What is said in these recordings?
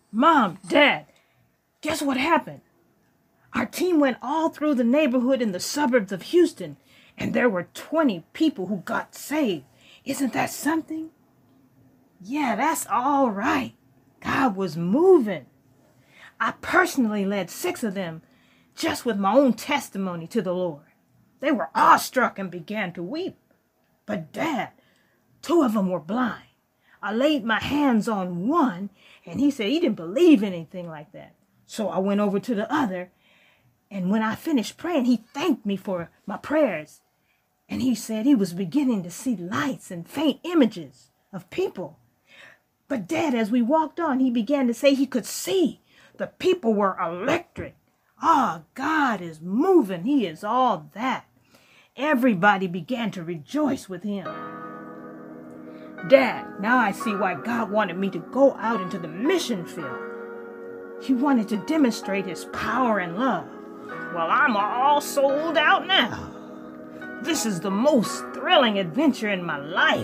Mom, Dad, guess what happened? Our team went all through the neighborhood in the suburbs of Houston, and there were 20 people who got saved. Isn't that something? Yeah, that's all right. God was moving. I personally led 6 of them just with my own testimony to the Lord. They were awestruck and began to weep. But Dad, 2 of them were blind. I laid my hands on one, and he said he didn't believe anything like that. So I went over to the other, and when I finished praying, he thanked me for my prayers. And he said he was beginning to see lights and faint images of people. But Dad, as we walked on, he began to say he could see. The people were electric. Ah, God is moving. He is all that. Everybody began to rejoice with him. Dad, now I see why God wanted me to go out into the mission field. He wanted to demonstrate his power and love. Well, I'm all sold out now. This is the most thrilling adventure in my life.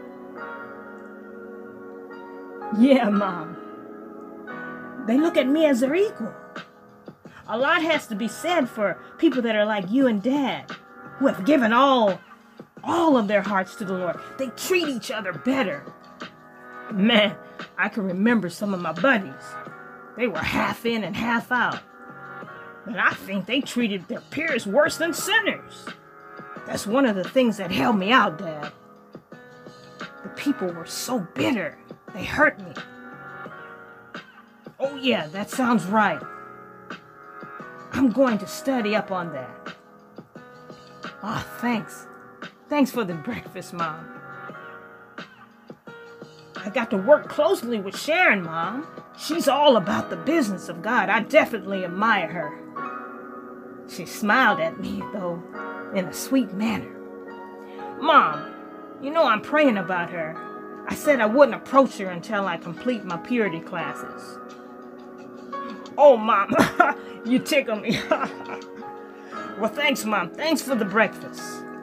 Yeah, Mom. They look at me as their equal. A lot has to be said for people that are like you and Dad, who have given all of their hearts to the Lord. They treat each other better. Man, I can remember some of my buddies. They were half in and half out. But I think they treated their peers worse than sinners. That's one of the things that held me out, Dad. The people were so bitter. They hurt me. Oh yeah, that sounds right. I'm going to study up on that. Ah, thanks. Thanks for the breakfast, Mom. I got to work closely with Sharon, Mom. She's all about the business of God. I definitely admire her. She smiled at me, though, in a sweet manner. Mom, you know I'm praying about her. I said I wouldn't approach her until I complete my purity classes. Oh, Mom, you tickle me. Well, thanks, Mom. Thanks for the breakfast.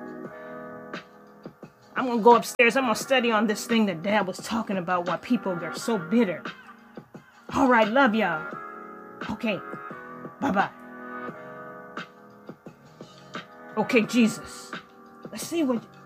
I'm going to go upstairs. I'm going to study on this thing that Dad was talking about, why people are so bitter. All right, love y'all. Okay, bye-bye. Okay, Jesus. Let's see what...